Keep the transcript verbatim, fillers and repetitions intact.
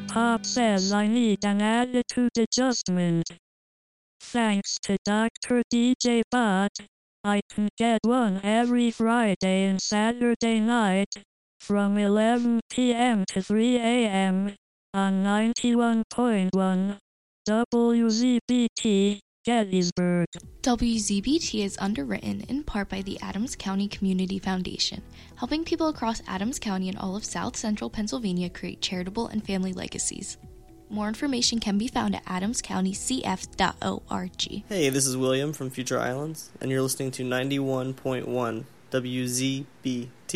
Pop says I need an attitude adjustment. Thanks to Doctor D J Bot, I can get one every Friday and Saturday night from eleven p.m. to three a.m. on ninety-one point one W Z B T, Gettysburg. W Z B T is underwritten in part by the Adams County Community Foundation, helping people across Adams County and all of South Central Pennsylvania create charitable and family legacies. More information can be found at adams county c f dot org. Hey, this is William from Future Islands, and you're listening to ninety-one point one W Z B T.